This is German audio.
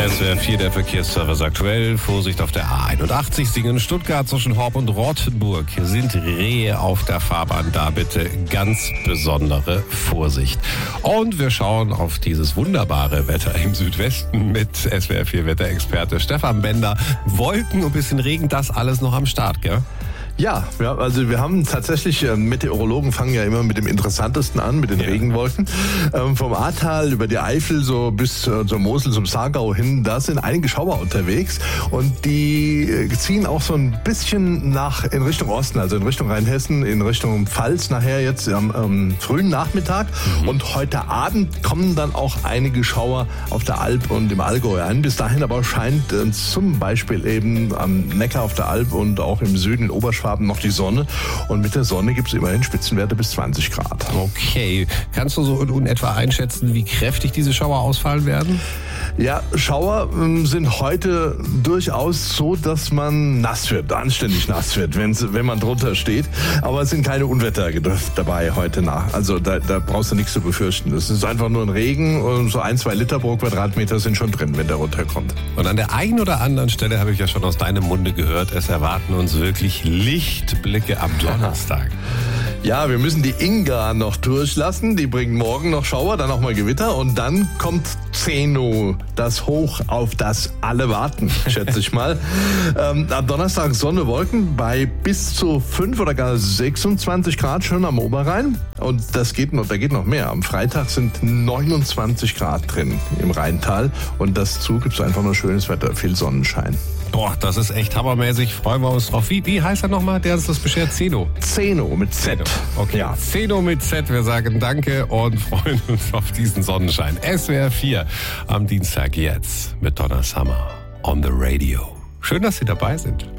SWR 4, der Verkehrsservice aktuell. Vorsicht auf der A81 Singen Stuttgart zwischen Horb und Rottenburg. Hier sind Rehe auf der Fahrbahn. Da bitte ganz besondere Vorsicht. Und wir schauen auf dieses wunderbare Wetter im Südwesten mit SWR 4 Wetterexperte Stefan Bender. Wolken und bisschen Regen, das alles noch am Start, gell? Ja, also wir haben tatsächlich, Meteorologen fangen ja immer mit dem Interessantesten an, mit den Regenwolken. Vom Ahrtal über die Eifel so bis zur Mosel, zum Saargau hin, da sind einige Schauer unterwegs und die ziehen auch so ein bisschen in Richtung Osten, also in Richtung Rheinhessen, in Richtung Pfalz nachher jetzt am frühen Nachmittag. Und heute Abend kommen dann auch einige Schauer auf der Alp und im Allgäu an. Bis dahin aber scheint zum Beispiel eben am Neckar auf der Alp und auch im Süden in Oberschwaben noch die Sonne und mit der Sonne gibt es immerhin Spitzenwerte bis 20 Grad. Okay, kannst du so in etwa einschätzen, wie kräftig diese Schauer ausfallen werden? Ja, Schauer sind heute durchaus so, dass man nass wird, anständig nass wird, wenn man drunter steht. Aber es sind keine Unwetter dabei heute nach. Also da brauchst du nichts zu befürchten. Das ist einfach nur ein Regen und so 1-2 Liter pro Quadratmeter sind schon drin, wenn der runterkommt. Und an der einen oder anderen Stelle habe ich ja schon aus deinem Munde gehört, es erwarten uns wirklich Lichtblicke am Donnerstag. Ja, wir müssen die Inga noch durchlassen. Die bringt morgen noch Schauer, dann auch mal Gewitter und dann kommt Zeno, das Hoch, auf das alle warten, schätze ich mal. Am Donnerstag Sonne, Wolken bei bis zu 5 oder gar 26 Grad schon am Oberrhein. Und da geht noch mehr. Am Freitag sind 29 Grad drin im Rheintal. Und dazu gibt es einfach nur schönes Wetter, viel Sonnenschein. Boah, das ist echt hammermäßig. Freuen wir uns drauf. Wie heißt er nochmal, der uns das beschert? Zeno. Zeno mit Z. Zeno. Okay. Ja. Zeno mit Z. Wir sagen Danke und freuen uns auf diesen Sonnenschein. SWR 4 am Dienstag jetzt mit Donna Summer on the Radio. Schön, dass Sie dabei sind.